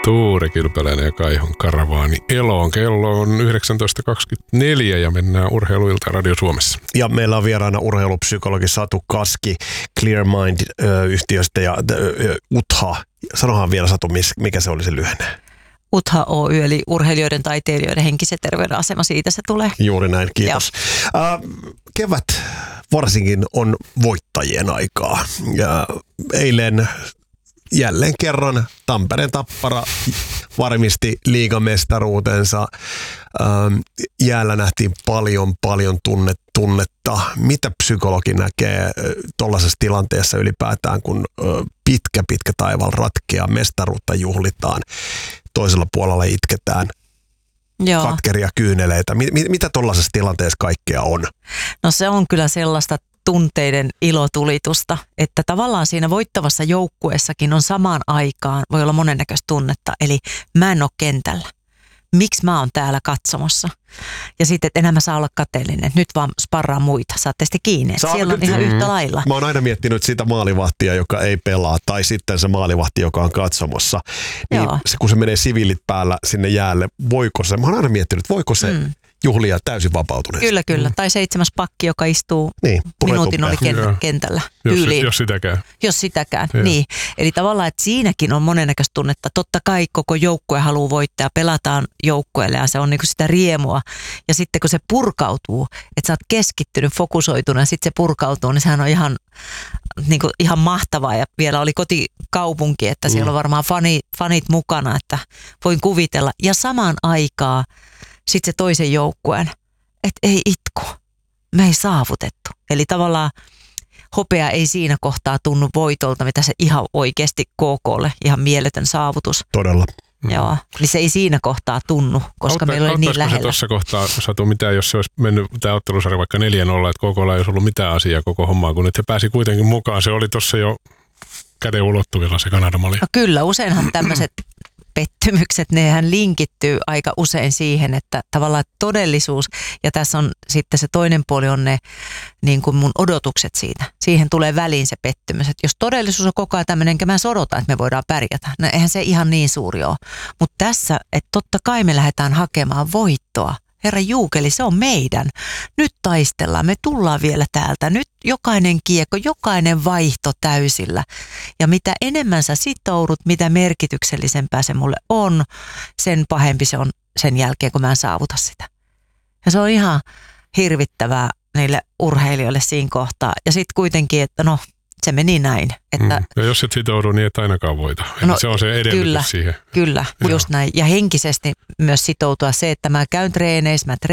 Tuure Kylpäläinen ja Kaihon Karavaani eloon. Kello on 19.24 ja mennään Urheiluilta Radio Suomessa. Ja meillä on vieraana urheilupsykologi Satu Kaski Clear Mind-yhtiöstä ja UTHA. Sanohan vielä Satu, mikä se oli se lyhenne? UTHA Oy, eli urheilijoiden, taiteilijoiden henkisen terveyden asema, siitä se tulee. Juuri näin, kiitos. Kevät varsinkin on voittajien aikaa. Ja eilen jälleen kerran Tampereen Tappara varmisti liigamestaruutensa. Jäällä nähtiin paljon tunnetta. Mitä psykologi näkee tuollaisessa tilanteessa ylipäätään, kun pitkä taival ratkeaa, mestaruutta juhlitaan, toisella puolella itketään, Joo. katkeria kyyneleitä. Mitä tuollaisessa tilanteessa kaikkea on? No se on kyllä sellaista tunteiden ilotulitusta, että tavallaan siinä voittavassa joukkueessakin on samaan aikaan, voi olla monennäköistä tunnetta, eli mä en ole kentällä. Miksi mä oon täällä katsomassa? Ja sitten, että enää mä saa olla kateellinen. Nyt vaan sparraa muita. Saatte sitten kiinni. Siellä on ihan yhtä lailla. Mä oon aina miettinyt sitä maalivahtia, joka ei pelaa, tai sitten se maalivahti, joka on katsomassa. Niin se, kun se menee siviilit päällä sinne jäälle, mä oon aina miettinyt, voiko se juhlia täysin vapautuneesti. Kyllä. Tai 7. pakki, joka istuu minuutin oli kentällä. Jos sitäkään. Niin. Eli tavallaan, että siinäkin on monennäköistä tunnetta. Totta kai koko joukkue haluaa voittaa, pelataan joukkueelle ja se on niinku sitä riemua. Ja sitten kun se purkautuu, että sä oot keskittynyt, fokusoitunut ja sitten se purkautuu, niin sehän on ihan mahtavaa. Ja vielä oli kotikaupunki, että siellä on varmaan fanit mukana, että voin kuvitella. Ja samaan aikaan sitten se toisen joukkueen, että ei itku, me ei saavutettu. Eli tavallaan hopea ei siinä kohtaa tunnu voitolta, mitä se ihan oikeasti KK:lle ihan mieletön saavutus. Todella. Joo, niin se ei siinä kohtaa tunnu, koska meillä oli niin lähellä. Se tuossa kohtaa, Satu, mitään, jos se olisi mennyt tämä ottelusarja vaikka 4-0, että KK:lla ei olisi ollut mitään asiaa koko hommaa, kun nyt he pääsi kuitenkin mukaan. Se oli tuossa jo käden ulottuvilla se Kanada-mali. No kyllä, useinhan tämmöiset pettymykset, nehän linkittyy aika usein siihen, että tavallaan todellisuus, ja tässä on sitten se toinen puoli on ne niin kuin mun odotukset siitä. Siihen tulee väliin se pettymys, että jos todellisuus on koko ajan tämmöinen, enkä mä odota, että me voidaan pärjätä. No eihän se ihan niin suuri ole. Mutta tässä, että totta kai me lähdetään hakemaan voittoa. Herra Juukeli, se on meidän. Nyt taistellaan, me tullaan vielä täältä. Nyt jokainen kiekko, jokainen vaihto täysillä. Ja mitä enemmän sä sitoudut, mitä merkityksellisempää se mulle on, sen pahempi se on sen jälkeen, kun mä en saavuta sitä. Ja se on ihan hirvittävää niille urheilijoille siinä kohtaa. Ja sitten kuitenkin, että se meni näin. Että ja jos et sitoudu, niin et ainakaan voita. Se on se edellytys siihen. Kyllä, just näin. Ja henkisesti myös sitoutua se, että mä käyn treeneissä, mä